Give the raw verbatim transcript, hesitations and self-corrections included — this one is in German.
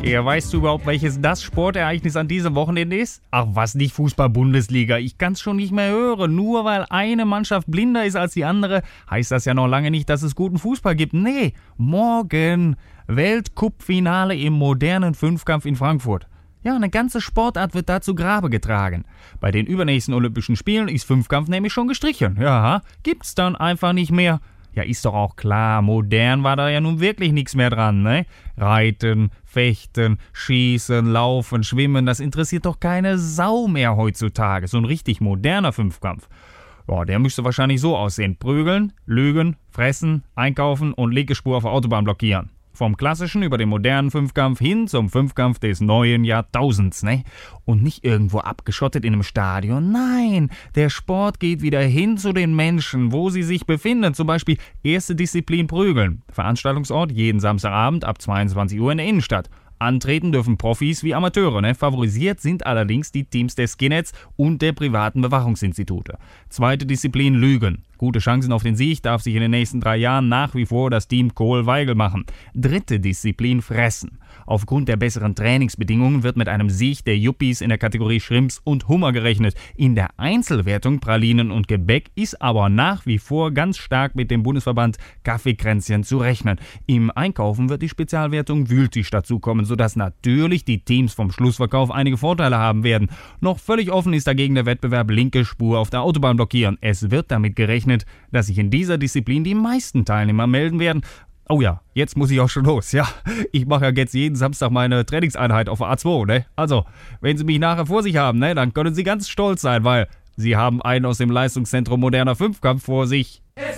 Ja, weißt du überhaupt, welches das Sportereignis an diesem Wochenende ist? Ach was, nicht Fußball-Bundesliga. Ich kann's schon nicht mehr hören. Nur weil eine Mannschaft blinder ist als die andere, heißt das ja noch lange nicht, dass es guten Fußball gibt. Nee, morgen Weltcup-Finale im modernen Fünfkampf in Frankfurt. Ja, eine ganze Sportart wird da zu Grabe getragen. Bei den übernächsten Olympischen Spielen ist Fünfkampf nämlich schon gestrichen. Ja, gibt's dann einfach nicht mehr. Ja, ist doch auch klar, modern war da ja nun wirklich nichts mehr dran, ne? Reiten, Fechten, Schießen, Laufen, Schwimmen, das interessiert doch keine Sau mehr heutzutage. So ein richtig moderner Fünfkampf. Ja, der müsste wahrscheinlich so aussehen. Prügeln, lügen, fressen, einkaufen und Legespur auf der Autobahn blockieren. Vom klassischen über den modernen Fünfkampf hin zum Fünfkampf des neuen Jahrtausends, ne? Und nicht irgendwo abgeschottet in einem Stadion. Nein, der Sport geht wieder hin zu den Menschen, wo sie sich befinden. Zum Beispiel erste Disziplin Prügeln. Veranstaltungsort jeden Samstagabend ab zweiundzwanzig Uhr in der Innenstadt. Antreten dürfen Profis wie Amateure, ne? Favorisiert sind allerdings die Teams der Skinheads und der privaten Bewachungsinstitute. Zweite Disziplin Lügen. Gute Chancen auf den Sieg darf sich in den nächsten drei Jahren nach wie vor das Team Kohl-Weigel machen. Dritte Disziplin Fressen. Aufgrund der besseren Trainingsbedingungen wird mit einem Sieg der Yuppies in der Kategorie Shrimps und Hummer gerechnet. In der Einzelwertung Pralinen und Gebäck ist aber nach wie vor ganz stark mit dem Bundesverband Kaffeekränzchen zu rechnen. Im Einkaufen wird die Spezialwertung Wühltisch dazukommen, sodass natürlich die Teams vom Schlussverkauf einige Vorteile haben werden. Noch völlig offen ist dagegen der Wettbewerb linke Spur auf der Autobahn blockieren. Es wird damit gerechnet, dass sich in dieser Disziplin die meisten Teilnehmer melden werden. Oh ja, jetzt muss ich auch schon los. Ja, ich mache ja jetzt jeden Samstag meine Trainingseinheit auf der A zwei, ne? Also, wenn Sie mich nachher vor sich haben, ne, dann können Sie ganz stolz sein, weil Sie haben einen aus dem Leistungszentrum moderner Fünfkampf vor sich.